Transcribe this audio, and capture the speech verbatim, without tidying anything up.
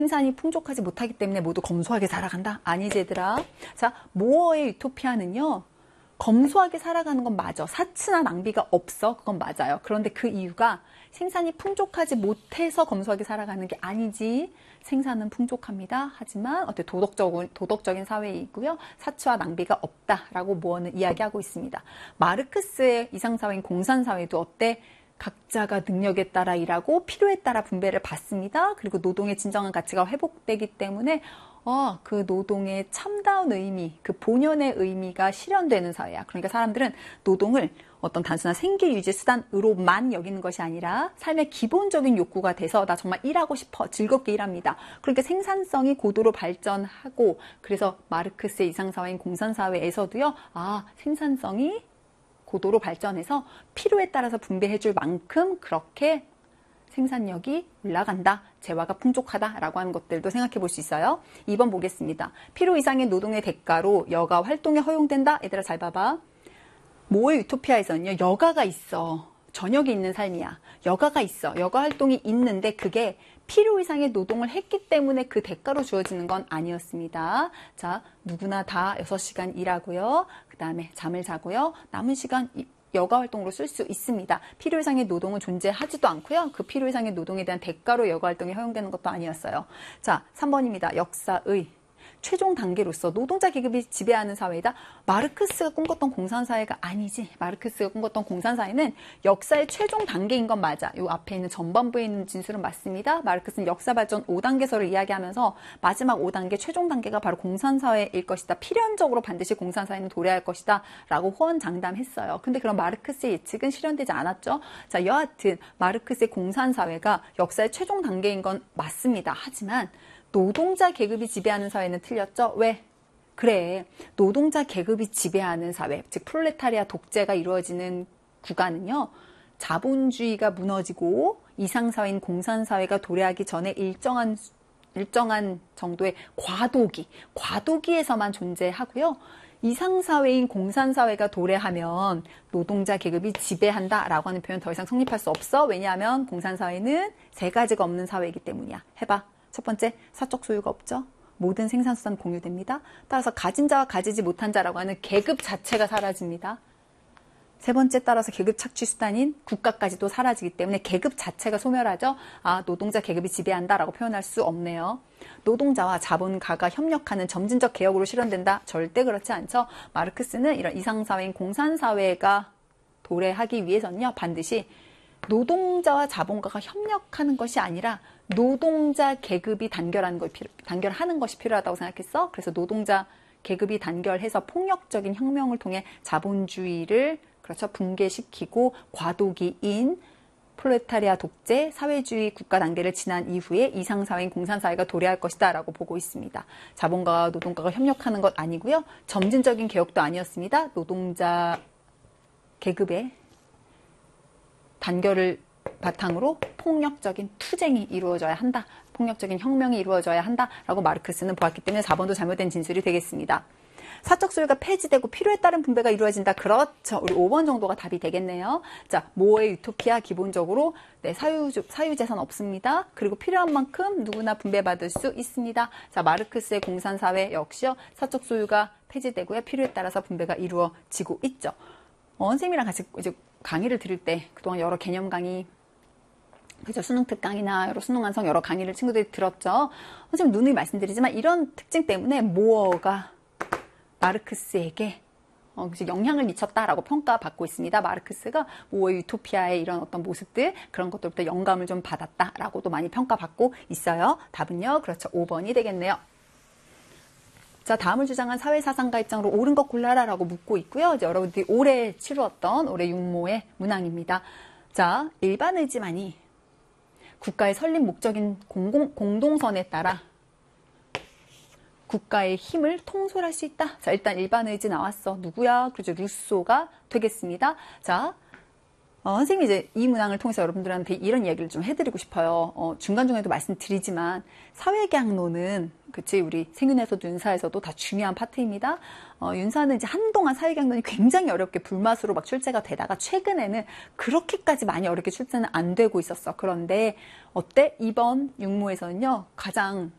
생산이 풍족하지 못하기 때문에 모두 검소하게 살아간다? 아니지 얘들아. 자, 모어의 유토피아는요. 검소하게 살아가는 건 맞아. 사치나 낭비가 없어. 그건 맞아요. 그런데 그 이유가 생산이 풍족하지 못해서 검소하게 살아가는 게 아니지. 생산은 풍족합니다. 하지만 어때 도덕적인, 도덕적인 사회이고요. 사치와 낭비가 없다라고 모어는 이야기하고 있습니다. 마르크스의 이상사회인 공산사회도 어때? 각자가 능력에 따라 일하고 필요에 따라 분배를 받습니다. 그리고 노동의 진정한 가치가 회복되기 때문에 어, 그 노동의 참다운 의미, 그 본연의 의미가 실현되는 사회야. 그러니까 사람들은 노동을 어떤 단순한 생계 유지 수단으로만 여기는 것이 아니라 삶의 기본적인 욕구가 돼서 나 정말 일하고 싶어, 즐겁게 일합니다. 그러니까 생산성이 고도로 발전하고 그래서 마르크스의 이상사회인 공산사회에서도요. 아, 생산성이 고도로 발전해서 필요에 따라서 분배해줄 만큼 그렇게 생산력이 올라간다. 재화가 풍족하다라고 하는 것들도 생각해 볼 수 있어요. 이 번 보겠습니다. 필요 이상의 노동의 대가로 여가 활동이 허용된다. 얘들아 잘 봐봐. 모의 유토피아에서는요. 여가가 있어. 저녁이 있는 삶이야. 여가가 있어. 여가 활동이 있는데 그게 필요 이상의 노동을 했기 때문에 그 대가로 주어지는 건 아니었습니다. 자, 누구나 다 여섯 시간 일하고요. 그 다음에 잠을 자고요. 남은 시간 여가 활동으로 쓸 수 있습니다. 필요 이상의 노동은 존재하지도 않고요. 그 필요 이상의 노동에 대한 대가로 여가 활동이 허용되는 것도 아니었어요. 자, 삼 번입니다. 역사의 최종 단계로서 노동자 계급이 지배하는 사회이다. 마르크스가 꿈꿨던 공산사회가 아니지. 마르크스가 꿈꿨던 공산사회는 역사의 최종 단계인 건 맞아. 요 앞에 있는 전반부에 있는 진술은 맞습니다. 마르크스는 역사 발전 오 단계설을 이야기하면서 마지막 오 단계 최종 단계가 바로 공산사회일 것이다. 필연적으로 반드시 공산사회는 도래할 것이다. 라고 호언장담했어요. 근데 그런 마르크스의 예측은 실현되지 않았죠. 자, 여하튼 마르크스의 공산사회가 역사의 최종 단계인 건 맞습니다. 하지만 노동자 계급이 지배하는 사회는 틀렸죠? 왜? 그래, 노동자 계급이 지배하는 사회, 즉 프롤레타리아 독재가 이루어지는 구간은요. 자본주의가 무너지고 이상사회인 공산사회가 도래하기 전에 일정한 일정한 정도의 과도기, 과도기에서만 존재하고요. 이상사회인 공산사회가 도래하면 노동자 계급이 지배한다라고 하는 표현 더 이상 성립할 수 없어. 왜냐하면 공산사회는 세 가지가 없는 사회이기 때문이야. 해봐. 첫 번째, 사적 소유가 없죠. 모든 생산수단 공유됩니다. 따라서 가진 자와 가지지 못한 자라고 하는 계급 자체가 사라집니다. 세 번째, 따라서 계급 착취 수단인 국가까지도 사라지기 때문에 계급 자체가 소멸하죠. 아, 노동자 계급이 지배한다라고 표현할 수 없네요. 노동자와 자본가가 협력하는 점진적 개혁으로 실현된다? 절대 그렇지 않죠. 마르크스는 이런 이상사회인 공산사회가 도래하기 위해서는요. 반드시 노동자와 자본가가 협력하는 것이 아니라 노동자 계급이 단결하는, 걸, 단결하는 것이 필요하다고 생각했어. 그래서 노동자 계급이 단결해서 폭력적인 혁명을 통해 자본주의를 그렇죠 붕괴시키고 과도기인 프롤레타리아 독재, 사회주의 국가 단계를 지난 이후에 이상사회인 공산사회가 도래할 것이다 라고 보고 있습니다. 자본가와 노동가가 협력하는 것 아니고요. 점진적인 개혁도 아니었습니다. 노동자 계급의 단결을 바탕으로 폭력적인 투쟁이 이루어져야 한다. 폭력적인 혁명이 이루어져야 한다라고 마르크스는 보았기 때문에 사 번도 잘못된 진술이 되겠습니다. 사적 소유가 폐지되고 필요에 따른 분배가 이루어진다. 그렇죠. 우리 오 번 정도가 답이 되겠네요. 자, 모어의 유토피아 기본적으로 네, 사유, 사유재산 없습니다. 그리고 필요한 만큼 누구나 분배받을 수 있습니다. 자, 마르크스의 공산사회 역시요. 사적 소유가 폐지되고요. 필요에 따라서 분배가 이루어지고 있죠. 어, 선생님이랑 같이 이제 강의를 들을 때 그동안 여러 개념 강의, 그죠? 수능 특강이나 여러 수능 완성 여러 강의를 친구들이 들었죠. 선생님 누누이 말씀드리지만 이런 특징 때문에 모어가 마르크스에게 어, 영향을 미쳤다라고 평가받고 있습니다. 마르크스가 모어의 유토피아의 이런 어떤 모습들 그런 것들부터 영감을 좀 받았다라고도 많이 평가받고 있어요. 답은요. 그렇죠. 오 번이 되겠네요. 자, 다음을 주장한 사회사상가 입장으로 옳은 것 골라라라고 묻고 있고요. 이제 여러분들이 올해 치루었던 올해 육모의 문항입니다. 자, 일반 의지만이 국가의 설립 목적인 공공, 공동선에 따라 국가의 힘을 통솔할 수 있다. 자, 일단 일반 의지 나왔어. 누구야? 그죠? 루소가 되겠습니다. 자, 어, 선생님이 이제 이 문항을 통해서 여러분들한테 이런 얘기를 좀 해드리고 싶어요. 어, 중간중간에도 말씀드리지만 사회계약론은 그치 우리 생윤에서도 윤사에서도 다 중요한 파트입니다. 어, 윤사는 이제 한동안 사회계약론이 굉장히 어렵게 불맛으로 막 출제가 되다가 최근에는 그렇게까지 많이 어렵게 출제는 안 되고 있었어. 그런데 어때? 이번 육모에서는요 가장